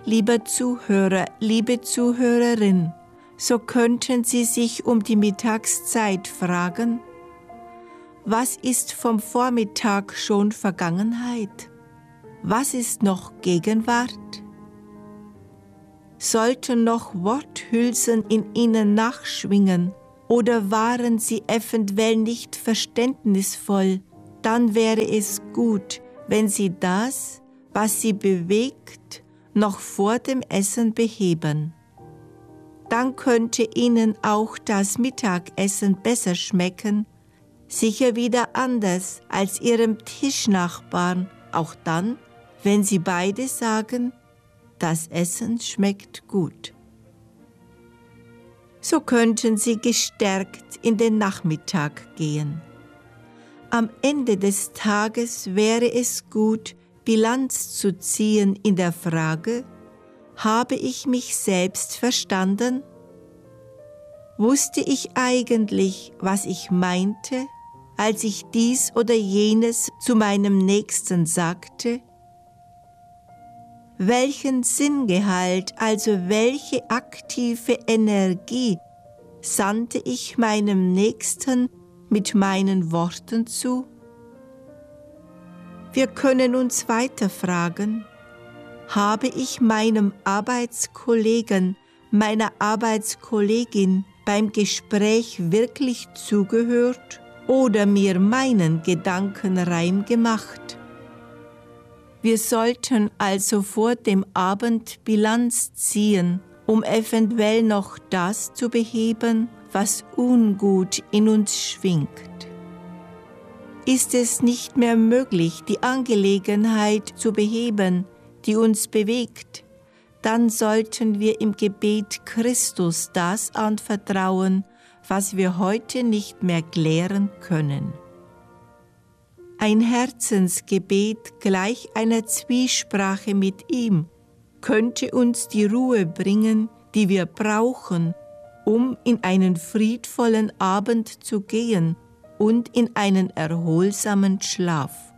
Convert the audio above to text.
Lieber Zuhörer, liebe Zuhörerin, so könnten Sie sich um die Mittagszeit fragen: Was ist vom Vormittag schon Vergangenheit? Was ist noch Gegenwart? Sollten noch Worthülsen in Ihnen nachschwingen oder waren Sie eventuell nicht verständnisvoll, dann wäre es gut, wenn Sie das, was Sie bewegt, noch vor dem Essen beheben. Dann könnte Ihnen auch das Mittagessen besser schmecken, sicher wieder anders als Ihrem Tischnachbarn, auch dann, wenn Sie beide sagen, das Essen schmeckt gut. So könnten Sie gestärkt in den Nachmittag gehen. Am Ende des Tages wäre es gut, Bilanz zu ziehen in der Frage: Habe ich mich selbst verstanden? Wusste ich eigentlich, was ich meinte, als ich dies oder jenes zu meinem Nächsten sagte? Welchen Sinngehalt, also welche aktive Energie sandte ich meinem Nächsten mit meinen Worten zu? Wir können uns weiter fragen: Habe ich meinem Arbeitskollegen, meiner Arbeitskollegin beim Gespräch wirklich zugehört oder mir meinen Gedankenreim gemacht? Wir sollten also vor dem Abend Bilanz ziehen, um eventuell noch das zu beheben, was ungut in uns schwingt. Ist es nicht mehr möglich, die Angelegenheit zu beheben, die uns bewegt, dann sollten wir im Gebet Christus das anvertrauen, was wir heute nicht mehr klären können. Ein Herzensgebet gleich einer Zwiesprache mit ihm könnte uns die Ruhe bringen, die wir brauchen, um in einen friedvollen Abend zu gehen und in einen erholsamen Schlaf.